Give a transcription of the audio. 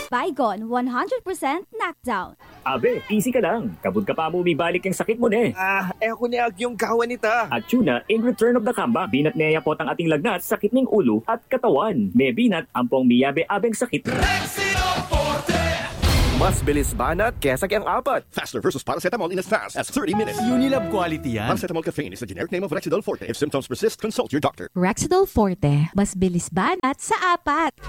Baygon 100% knockdown. Abe, easy ka lang. Kabud ka pa mo balik yung sakit mo ne. Ako ni yung kawan nita. At tuna, in return of the comeback, binat neya po ang ating lagnat, sakit ng ulo at katawan. May binat, ampong miyabe-abeng sakit. Mas bilis banat kesa kayang apat. Faster versus paracetamol in as fast as 30 minutes. Unilab quality yan. Paracetamol caffeine is the generic name of Rexidol Forte. If symptoms persist, consult your doctor. Rexidol Forte, mas bilis banat sa apat.